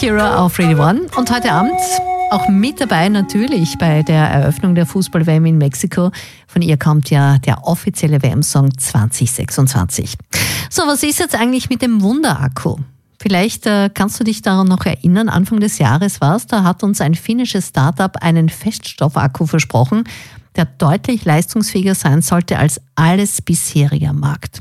Shakira auf Radio One. Und heute Abend auch mit dabei natürlich bei der Eröffnung der Fußball-WM in Mexiko. Von ihr kommt ja der offizielle WM-Song 2026. So, was ist jetzt eigentlich mit dem Wunderakku? Vielleicht kannst du dich daran noch erinnern, Anfang des Jahres war es, da hat uns ein finnisches Startup einen Feststoffakku versprochen, der deutlich leistungsfähiger sein sollte als alles bisherige am Markt.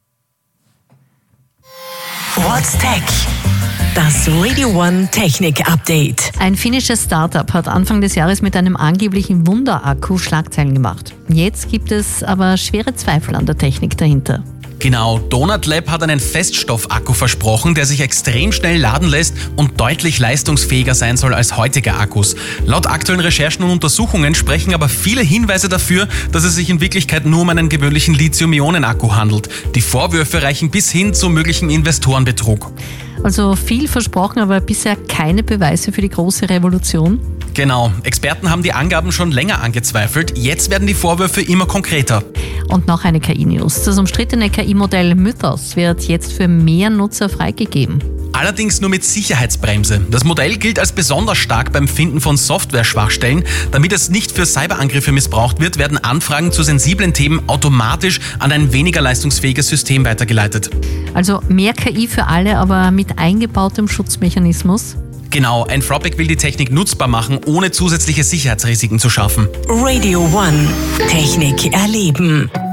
What's Tech? Das Radio One Technik Update. Ein finnisches Startup hat Anfang des Jahres mit einem angeblichen Wunderakku Schlagzeilen gemacht. Jetzt gibt es aber schwere Zweifel an der Technik dahinter. Genau, Donut Lab hat einen Feststoffakku versprochen, der sich extrem schnell laden lässt und deutlich leistungsfähiger sein soll als heutige Akkus. Laut aktuellen Recherchen und Untersuchungen sprechen aber viele Hinweise dafür, dass es sich in Wirklichkeit nur um einen gewöhnlichen Lithium-Ionen-Akku handelt. Die Vorwürfe reichen bis hin zu möglichem Investorenbetrug. Also viel versprochen, aber bisher keine Beweise für die große Revolution. Genau, Experten haben die Angaben schon länger angezweifelt. Jetzt werden die Vorwürfe immer konkreter. Und noch eine KI-News. Das umstrittene KI-Modell Mythos wird jetzt für mehr Nutzer freigegeben. Allerdings nur mit Sicherheitsbremse. Das Modell gilt als besonders stark beim Finden von Software-Schwachstellen. Damit es nicht für Cyberangriffe missbraucht wird, werden Anfragen zu sensiblen Themen automatisch an ein weniger leistungsfähiges System weitergeleitet. Also mehr KI für alle, aber mit eingebautem Schutzmechanismus? Genau, Anthropic will die Technik nutzbar machen, ohne zusätzliche Sicherheitsrisiken zu schaffen. Radio One Technik erleben.